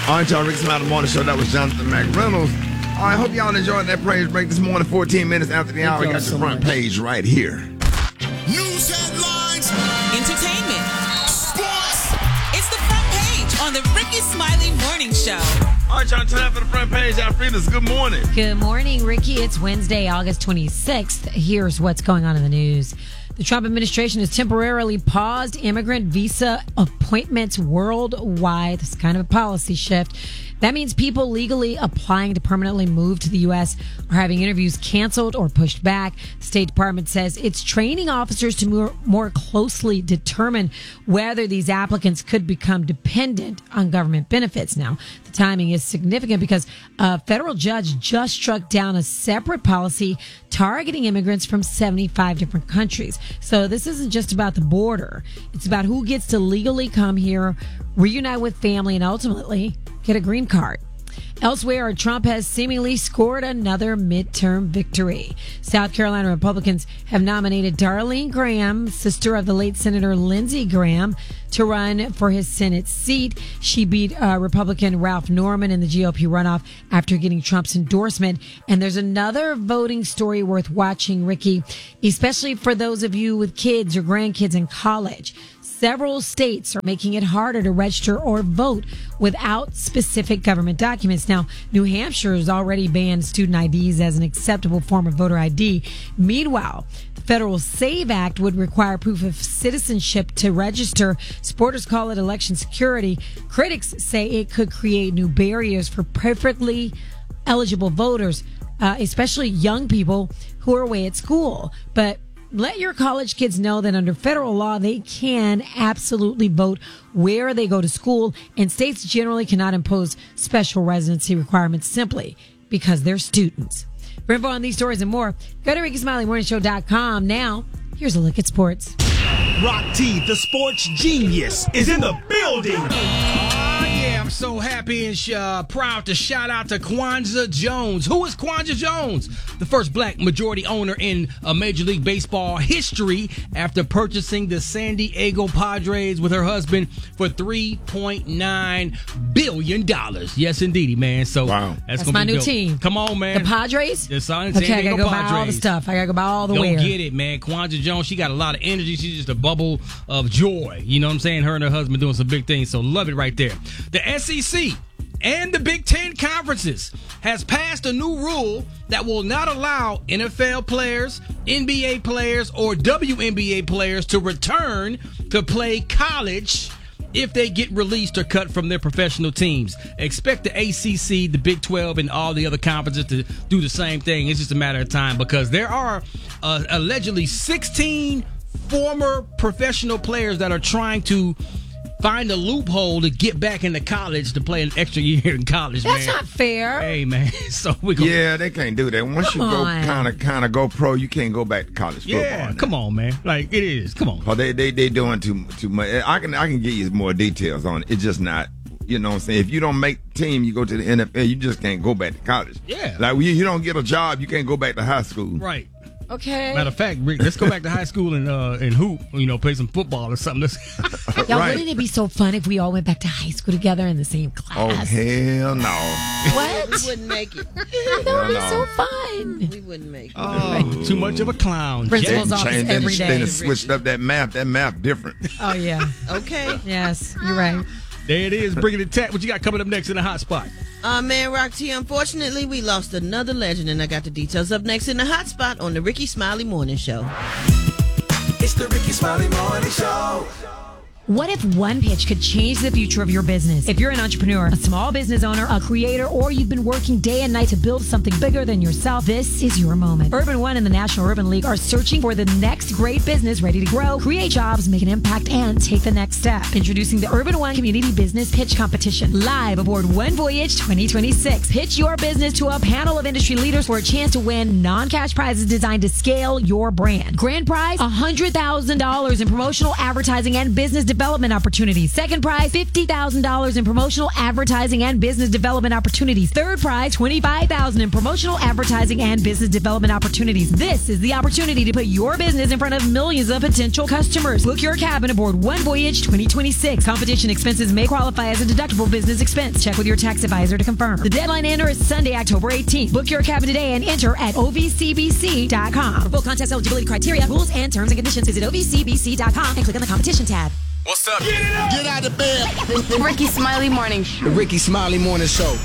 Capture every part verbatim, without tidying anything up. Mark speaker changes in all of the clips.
Speaker 1: All right, y'all. Ricky Smiley Morning Show. That was Jonathan McReynolds. I hope y'all enjoyed that praise break this morning. fourteen minutes after the hour. We got the front page right here.
Speaker 2: News headlines.
Speaker 3: Entertainment. Sports. It's the front page on the Ricky Smiley Morning Show.
Speaker 1: All right, y'all. Time for the front page. Alfreda's good morning.
Speaker 4: Good morning, Ricky. It's Wednesday, August twenty-sixth. Here's what's going on in the news. The Trump administration has temporarily paused immigrant visa appointments worldwide. This is kind of a policy shift. That means people legally applying to permanently move to the U S are having interviews canceled or pushed back. The State Department says it's training officers to more, more closely determine whether these applicants could become dependent on government benefits. Now, the timing is significant because a federal judge just struck down a separate policy targeting immigrants from seventy-five different countries. So this isn't just about the border. It's about who gets to legally come here, reunite with family, and ultimately get a green card. Elsewhere, Trump has seemingly scored another midterm victory. South Carolina Republicans have nominated Darlene Graham, sister of the late Senator Lindsey Graham, to run for his Senate seat. She beat uh, Republican Ralph Norman in the G O P runoff after getting Trump's endorsement. And there's another voting story worth watching, Ricky, especially for those of you with kids or grandkids in college. Several states are making it harder to register or vote without specific government documents. Now, New Hampshire has already banned student I Ds as an acceptable form of voter I D. Meanwhile, the Federal SAVE Act would require proof of citizenship to register. Supporters call it election security. Critics say it could create new barriers for perfectly eligible voters, uh, especially young people who are away at school. But let your college kids know that under federal law, they can absolutely vote where they go to school, and states generally cannot impose special residency requirements simply because they're students. For info on these stories and more, go to Ricky Smiley Morning Show dot com. Now, here's a look at sports.
Speaker 2: Rock T, the sports genius, is in the building.
Speaker 5: Oh, yeah, I'm so happy and uh, proud to shout out to Kwanzaa Jones. Who is Kwanzaa Jones? The first black majority owner in uh, Major League Baseball history after purchasing the San Diego Padres with her husband for three point nine billion dollars. Yes, indeedy, man. So
Speaker 1: wow.
Speaker 4: That's,
Speaker 5: that's
Speaker 4: my new
Speaker 5: built.
Speaker 4: team.
Speaker 5: Come on, man.
Speaker 4: The Padres?
Speaker 5: The San
Speaker 4: okay,
Speaker 5: Diego
Speaker 4: I gotta go
Speaker 5: Padres.
Speaker 4: buy all the stuff. I gotta go buy all the
Speaker 5: Go
Speaker 4: wear.
Speaker 5: get it, man. Kwanzaa Jones, she got a lot of energy. She's just a bubble of joy. You know what I'm saying? Her and her husband doing some big things. So love it right there. The S E C and the Big Ten conferences has passed a new rule that will not allow N F L players, N B A players, or W N B A players to return to play college if they get released or cut from their professional teams. Expect the A C C, the Big twelve, and all the other conferences to do the same thing. It's just a matter of time because there are uh, allegedly sixteen former professional players that are trying to find a loophole to get back into college to play an extra year in college.
Speaker 4: That's
Speaker 5: man.
Speaker 4: not fair.
Speaker 5: Hey, man. So we go.
Speaker 1: Yeah, they can't do that. Once
Speaker 4: Come
Speaker 1: you go
Speaker 4: on.
Speaker 1: kind of kind of go pro, you can't go back to college football.
Speaker 5: Yeah,
Speaker 1: now.
Speaker 5: come on, man. Like it is. Come on.
Speaker 1: Oh, they they they doing too too much. I can I can give you more details on it. It's just not. You know what I'm saying? If you don't make team, you go to the N F L, you just can't go back to college.
Speaker 5: Yeah.
Speaker 1: Like, you, you don't get a job, you can't go back to high school.
Speaker 5: Right.
Speaker 4: Okay.
Speaker 5: Matter of fact, Rick, let's go back to high school and uh and hoop. You know, play some football or something. Let's
Speaker 4: Y'all,
Speaker 1: Right.
Speaker 4: wouldn't it be so fun if we all went back to high school together in the same
Speaker 1: Oh,
Speaker 4: class?
Speaker 1: hell no.
Speaker 4: What?
Speaker 6: We wouldn't make it.
Speaker 4: That would be
Speaker 1: no.
Speaker 4: so fun.
Speaker 6: We wouldn't make it.
Speaker 5: Oh, too much of a clown.
Speaker 4: Principal's
Speaker 5: Jack.
Speaker 4: office
Speaker 1: Change- then-
Speaker 4: every
Speaker 1: Then
Speaker 4: day.
Speaker 1: it switched up that math. That math different.
Speaker 4: Oh, yeah.
Speaker 6: Okay.
Speaker 4: Yes, you're right.
Speaker 5: There it is. Bringing it tech. What you got coming up next in the hot spot?
Speaker 6: Uh, man, Rock T, unfortunately, we lost another legend, and I got the details up next in the hot spot on the Ricky Smiley Morning Show.
Speaker 2: It's the Ricky Smiley Morning Show.
Speaker 4: What if one pitch could change the future of your business? If you're an entrepreneur, a small business owner, a creator, or you've been working day and night to build something bigger than yourself, this is your moment. Urban One and the National Urban League are searching for the next great business ready to grow, create jobs, make an impact, and take the next step. Introducing the Urban One Community Business Pitch Competition, live aboard One Voyage twenty twenty-six. Pitch your business to a panel of industry leaders for a chance to win non-cash prizes designed to scale your brand. Grand prize, one hundred thousand dollars in promotional advertising and business development development opportunities. Second prize, fifty thousand dollars in promotional advertising and business development opportunities. Third prize, twenty-five thousand dollars in promotional advertising and business development opportunities. This is the opportunity to put your business in front of millions of potential customers. Book your cabin aboard One Voyage twenty twenty-six. Competition expenses may qualify as a deductible business expense. Check with your tax advisor to confirm. The deadline to enter is Sunday, October eighteenth. Book your cabin today and enter at O V C B C dot com. For full contest eligibility criteria, rules, and terms and conditions, visit O V C B C dot com and click on the competition tab.
Speaker 7: What's up?
Speaker 2: Get it up. Get out of bed.
Speaker 8: The Ricky Smiley Morning Show.
Speaker 2: The Ricky Smiley Morning Show.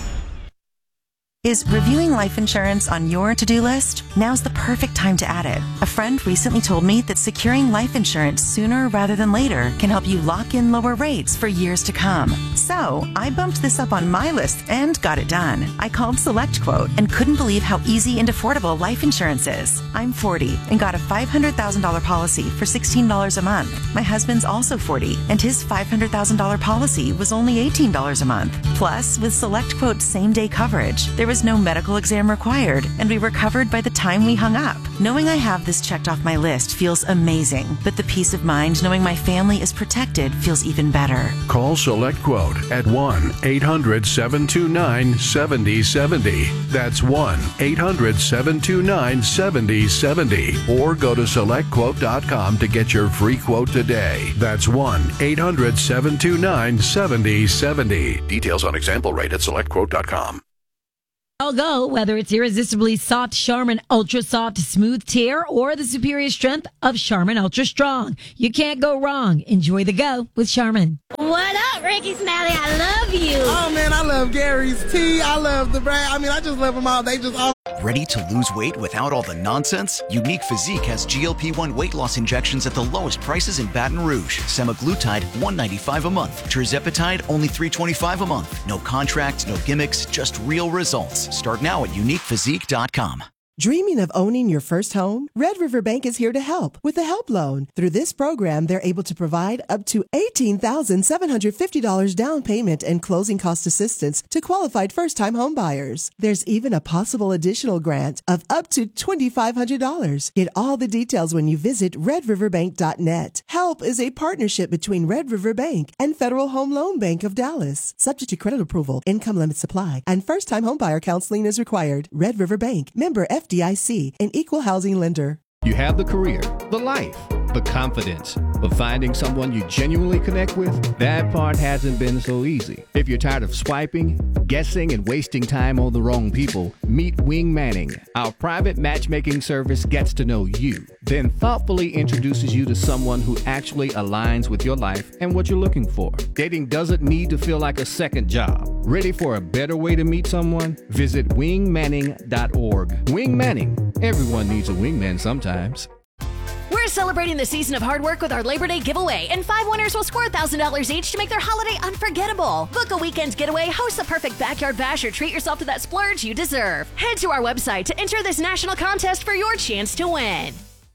Speaker 9: Is reviewing life insurance on your to-do list? Now's the perfect time to add it. A friend recently told me that securing life insurance sooner rather than later can help you lock in lower rates for years to come. So I bumped this up on my list and got it done. I called SelectQuote and couldn't believe how easy and affordable life insurance is. I'm forty and got a five hundred thousand dollars policy for sixteen dollars a month. My husband's also forty and his five hundred thousand dollars policy was only eighteen dollars a month. Plus, with SelectQuote's same-day coverage, there was no medical exam required, and we were covered by the time we hung up. Knowing I have this checked off my list feels amazing, but the peace of mind knowing my family is protected feels even better.
Speaker 10: Call SelectQuote at one eight hundred seven two nine seven zero seven zero. That's one eight hundred seven two nine seven zero seven zero. Or go to select quote dot com to get your free quote today. That's one eight hundred seven two nine seven zero seven zero. Details on example rate at select quote dot com.
Speaker 4: I'll go, whether it's irresistibly soft Charmin Ultra Soft Smooth Tear or the superior strength of Charmin Ultra Strong. You can't go wrong. Enjoy the go with Charmin.
Speaker 11: What up, Ricky Smiley? I love you.
Speaker 12: Oh, man, I love Gary's tea. I love the brand. I mean, I just love them all. They just all...
Speaker 13: Ready to lose weight without all the nonsense? Unique Physique has G L P one weight loss injections at the lowest prices in Baton Rouge. Semaglutide, one hundred ninety-five dollars a month. Tirzepatide, only three hundred twenty-five dollars a month. No contracts, no gimmicks, just real results. Start now at unique physique dot com.
Speaker 14: Dreaming of owning your first home? Red River Bank is here to help with a help loan. Through this program, they're able to provide up to eighteen thousand seven hundred fifty dollars down payment and closing cost assistance to qualified first-time home buyers. There's even a possible additional grant of up to two thousand five hundred dollars. Get all the details when you visit red river bank dot net. HELP is a partnership between Red River Bank and Federal Home Loan Bank of Dallas. Subject to credit approval, income limits apply, and first-time home buyer counseling is required. Red River Bank, member F D I C, an equal housing lender.
Speaker 15: You have the career, the life, the confidence, but finding someone you genuinely connect with, that part hasn't been so easy. If you're tired of swiping, guessing, and wasting time on the wrong people, meet Wing Manning. Our private matchmaking service gets to know you, then thoughtfully introduces you to someone who actually aligns with your life and what you're looking for. Dating doesn't need to feel like a second job. Ready for a better way to meet someone? Visit wing manning dot org. Wing Manning. Everyone needs a wingman sometimes.
Speaker 16: We're celebrating the season of hard work with our Labor Day giveaway, and five winners will score one thousand dollars each to make their holiday unforgettable. Book a weekend getaway, host the perfect backyard bash, or treat yourself to that splurge you deserve. Head to our website to enter this national contest for your chance to win.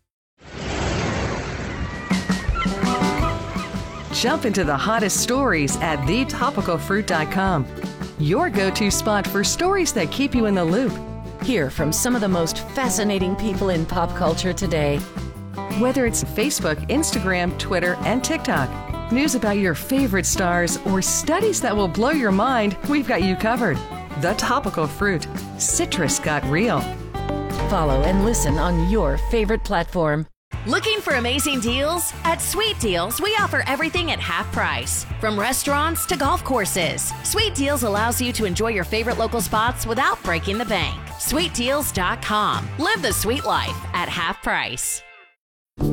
Speaker 17: Jump into the hottest stories at the topical fruit dot com. Your go-to spot for stories that keep you in the loop.
Speaker 18: Hear from some of the most fascinating people in pop culture today.
Speaker 17: Whether it's Facebook, Instagram, Twitter, and TikTok, news about your favorite stars, or studies that will blow your mind, we've got you covered. The Topical Fruit. Citrus got real.
Speaker 18: Follow and listen on your favorite platform.
Speaker 16: Looking for amazing deals? At Sweet Deals, we offer everything at half price. From restaurants to golf courses, Sweet Deals allows you to enjoy your favorite local spots without breaking the bank. sweet deals dot com. Live the sweet life at half price.